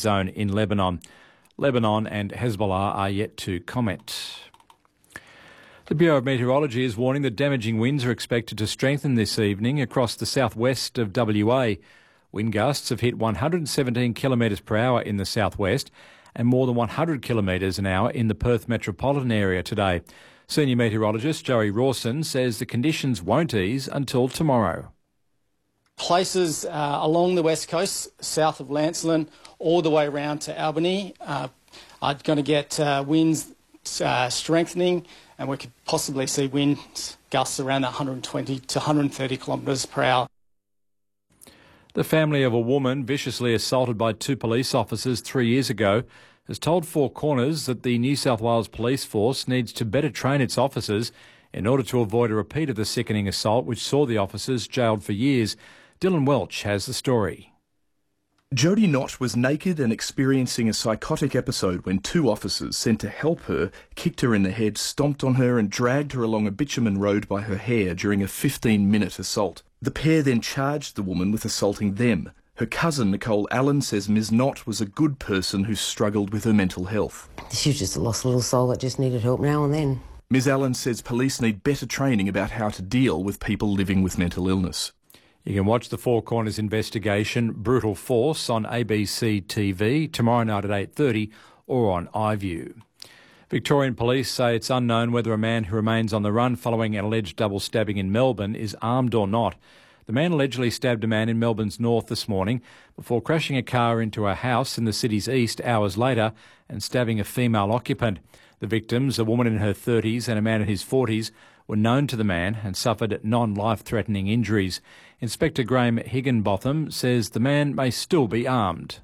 zone in Lebanon. Lebanon and Hezbollah are yet to comment. The Bureau of Meteorology is warning that damaging winds are expected to strengthen this evening across the southwest of WA. Wind gusts have hit 117 kilometres per hour in the southwest and more than 100 kilometres an hour in the Perth metropolitan area today. Senior meteorologist Joey Rawson says the conditions won't ease until tomorrow. Places along the west coast, south of Lancelin, all the way around to Albany, are going to get winds strengthening, and we could possibly see wind gusts around 120 to 130 kilometres per hour. The family of a woman viciously assaulted by 2 police officers 3 years ago has told Four Corners that the New South Wales Police Force needs to better train its officers in order to avoid a repeat of the sickening assault which saw the officers jailed for years. Dylan Welch has the story. Jodie Knott was naked and experiencing a psychotic episode when 2 officers sent to help her kicked her in the head, stomped on her and dragged her along a bitumen road by her hair during a 15-minute assault. The pair then charged the woman with assaulting them. Her cousin, Nicole Allen, says Ms Knott was a good person who struggled with her mental health. She was just a lost little soul that just needed help now and then. Ms Allen says police need better training about how to deal with people living with mental illness. You can watch the Four Corners investigation, Brutal Force, on ABC TV tomorrow night at 8:30 or on iView. Victorian police say it's unknown whether a man who remains on the run following an alleged double stabbing in Melbourne is armed or not. The man allegedly stabbed a man in Melbourne's north this morning before crashing a car into a house in the city's east hours later and stabbing a female occupant. The victims, a woman in her 30s and a man in his 40s, were known to the man and suffered non-life-threatening injuries. Inspector Graham Higginbotham says the man may still be armed.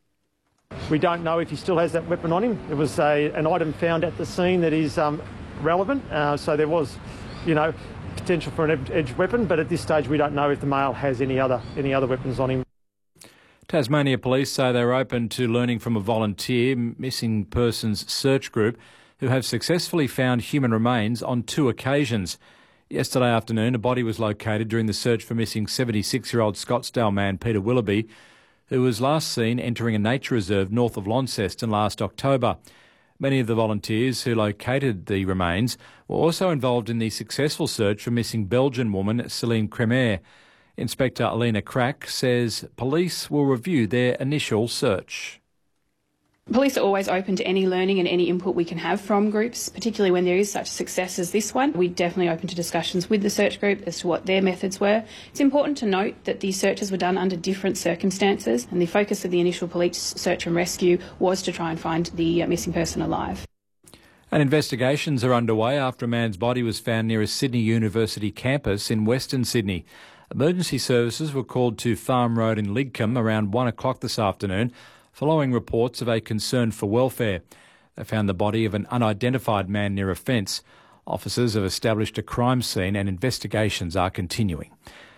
We don't know if he still has that weapon on him. There was an item found at the scene that is relevant, so there was, potential for an edged weapon, but at this stage we don't know if the male has any other weapons on him. Tasmania Police say they're open to learning from a volunteer missing persons search group who have successfully found human remains on 2 occasions. Yesterday afternoon, a body was located during the search for missing 76-year-old Scottsdale man Peter Willoughby, who was last seen entering a nature reserve north of Launceston last October. Many of the volunteers who located the remains were also involved in the successful search for missing Belgian woman Celine Cremer. Inspector Alina Crack says police will review their initial search. Police are always open to any learning and any input we can have from groups, particularly when there is such success as this one. We're definitely open to discussions with the search group as to what their methods were. It's important to note that these searches were done under different circumstances, and the focus of the initial police search and rescue was to try and find the missing person alive. And investigations are underway after a man's body was found near a Sydney University campus in Western Sydney. Emergency services were called to Farm Road in Lidcombe around 1 o'clock this afternoon, following reports of a concern for welfare. They found the body of an unidentified man near a fence. Officers have established a crime scene and investigations are continuing.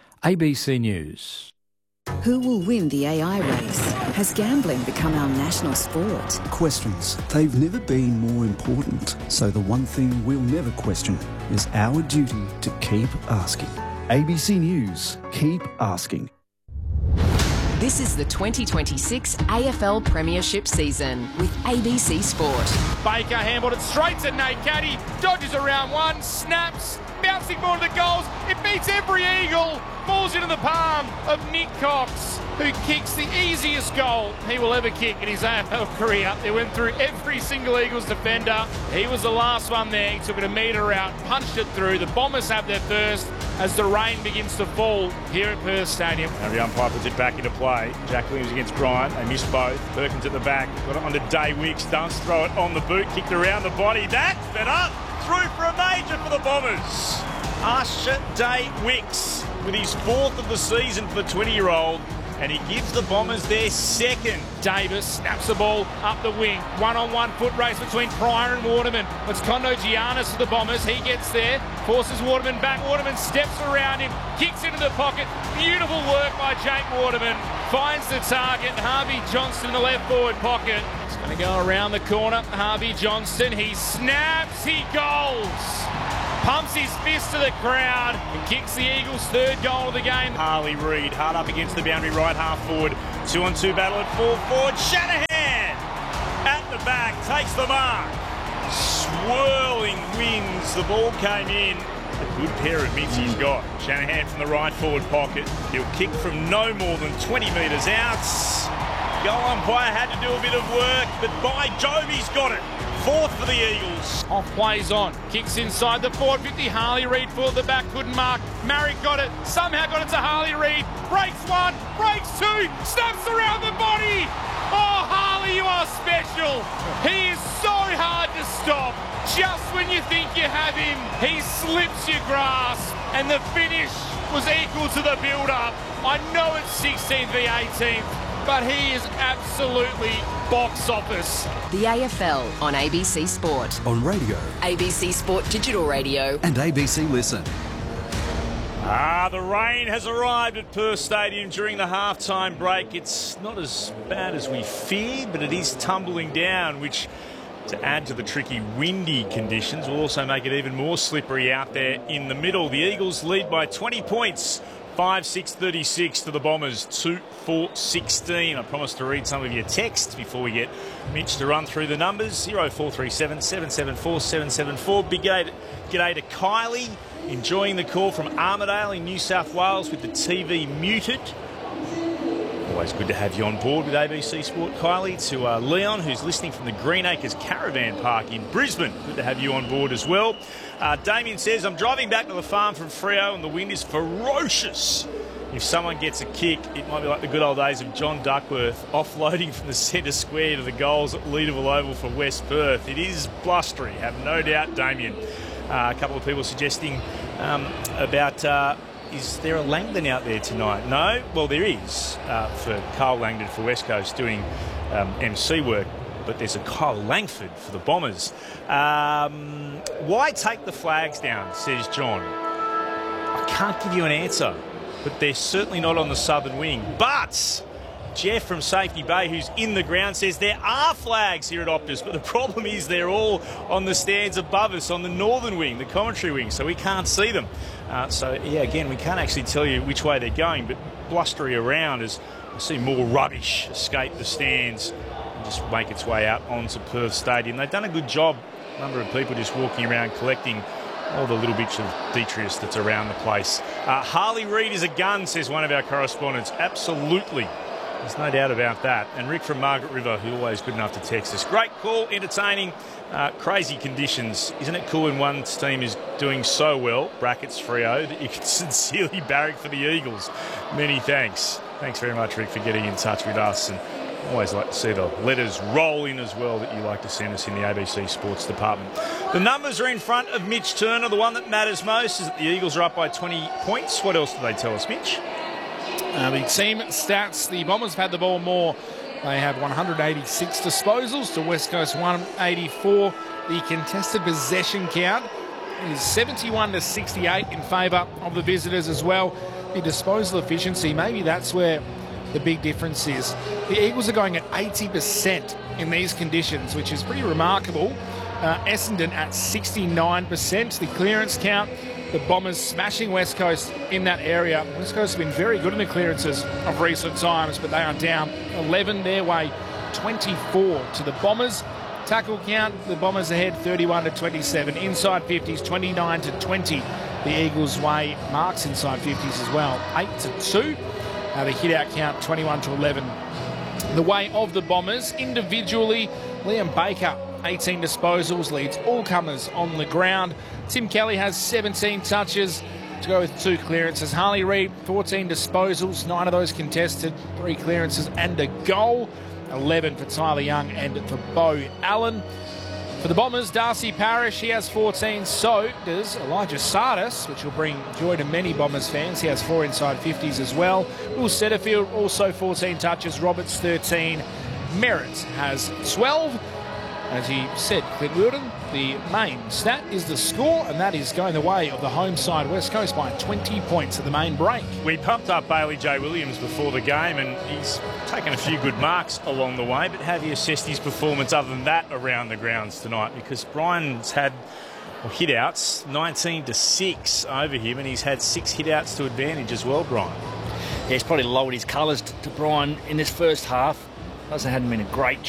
ABC News. Who will win the AI race? Has gambling become our national sport? Questions. They've never been more important. So the one thing we'll never question is our duty to keep asking. ABC News. Keep asking. This is the 2026 AFL Premiership season with ABC Sport. Baker handled it straight to Nate Caddy, dodges around one, snaps, bouncing more to the goals. It beats every Eagle, falls into the palm of Nick Cox, who kicks the easiest goal he will ever kick in his AFL career. He went through every single Eagles defender. He was the last one there. He took it a metre out, punched it through. The Bombers have their first as the rain begins to fall here at Perth Stadium. Now the umpire puts it back into play. Jack Williams against Bryant. They missed both. Perkins at the back. Got it onto Day Wicks. Dunst throw it on the boot. Kicked around the body. That's better. Through for a major for the Bombers. Usher Day Wicks with his 4th of the season for the 20-year-old. And he gives the Bombers their 2nd. Davis snaps the ball up the wing. One-on-one foot race between Pryor and Waterman. It's Kondo Giannis for the Bombers. He gets there, forces Waterman back. Waterman steps around him, kicks into the pocket. Beautiful work by Jake Waterman. Finds the target. Harvey Johnston in the left forward pocket. He's going to go around the corner. Harvey Johnston. He snaps. He goals. Pumps his fist to the crowd and kicks the Eagles' 3rd goal of the game. Harley Reid hard up against the boundary right half forward. 2-on-2 battle at full forward. Shanahan the back, takes the mark. Swirling winds, the ball came in. A good pair of mitts he's got. Shanahan from the right forward pocket. He'll kick from no more than 20 metres out. Goal umpire had to do a bit of work, but by Jove, he's got it. Fourth for the Eagles. Off plays on. Kicks inside the forward 50. Harley Reid for the back. Couldn't mark. Marrick got it. Somehow got it to Harley Reid. Breaks one. Breaks two. Snaps around the body. Oh, Harley, you are special. He is so hard to stop. Just when you think you have him, he slips your grasp. And the finish was equal to the build-up. I know it's 16th v 18th. But he is absolutely box office. The AFL on ABC Sport. On radio. ABC Sport Digital Radio. And ABC Listen. The rain has arrived at Perth Stadium during the halftime break. It's not as bad as we feared, but it is tumbling down, which, to add to the tricky windy conditions, will also make it even more slippery out there in the middle. The Eagles lead by 20 points. 5-6-36 to the Bombers, 2-4-16. I promised to read some of your texts before we get Mitch to run through the numbers. 0437 774 774. Big g'day to Kylie, enjoying the call from Armidale in New South Wales with the TV muted. Always good to have you on board with ABC Sport, Kylie. To Leon, who's listening from the Greenacres Caravan Park in Brisbane. Good to have you on board as well. Damien says, I'm driving back to the farm from Freo and the wind is ferocious. If someone gets a kick, it might be like the good old days of John Duckworth offloading from the centre square to the goals at Leederville Oval for West Perth. It is blustery, have no doubt, Damien. A couple of people suggesting about... is there a Langdon out there tonight? No? Well, there is for Carl Langdon for West Coast doing MC work, but there's a Kyle Langford for the Bombers. Why take the flags down, says John. I can't give you an answer, but they're certainly not on the southern wing. But Jeff from Safety Bay, who's in the ground, says there are flags here at Optus, but the problem is they're all on the stands above us on the northern wing, the commentary wing, so we can't see them. So, yeah, again, we can't actually tell you which way they're going, but blustery around as I see more rubbish escape the stands and just make its way out onto Perth Stadium. They've done a good job, a number of people just walking around collecting all the little bits of detritus that's around the place. Harley Reid is a gun, says one of our correspondents. Absolutely. There's no doubt about that. And Rick from Margaret River, who always good enough to text us. Great call, entertaining, crazy conditions. Isn't it cool when one team is doing so well, brackets Freo, that you can sincerely barrack for the Eagles? Many thanks. Thanks very much, Rick, for getting in touch with us. And always like to see the letters roll in as well that you like to send us in the ABC Sports department. The numbers are in front of Mitch Turner. The one that matters most is that the Eagles are up by 20 points. What else do they tell us, Mitch? The team stats, the Bombers have had the ball more. They have 186 disposals to West Coast 184. The contested possession count is 71 to 68 in favour of the visitors as well. The disposal efficiency, maybe that's where the big difference is. The Eagles are going at 80% in these conditions, which is pretty remarkable. Essendon at 69%. The clearance count, the Bombers smashing West Coast in that area. West Coast have been very good in the clearances of recent times, but they are down 11 their way, 24 to the Bombers. Tackle count, the Bombers ahead 31 to 27. Inside 50s, 29 to 20. The Eagles' way, marks inside 50s as well, 8 to 2. The hit-out count, 21 to 11. The way of the Bombers, individually, Liam Baker, 18 disposals, leads all comers on the ground. Tim Kelly has 17 touches to go with 2 clearances. Harley Reid, 14 disposals, 9 of those contested, 3 clearances and a goal. 11 for Tyler Young and for Beau Allen. For the Bombers, Darcy Parish, he has 14. So does Elijah Sardis, which will bring joy to many Bombers fans. He has 4 inside 50s as well. Will Setterfield, also 14 touches. Roberts, 13. Merritt has 12. As he said, Clint Wilden, the main stat is the score, and that is going the way of the home side West Coast by 20 points at the main break. We pumped up Bailey J. Williams before the game, and he's taken a few good marks along the way, but have you assessed his performance other than that around the grounds tonight? Because Brian's had hit-outs, 19 to 6 over him, and he's had 6 hit-outs to advantage as well, Brian. Yeah, he's probably lowered his colours to Brian in this first half. Hasn't been a great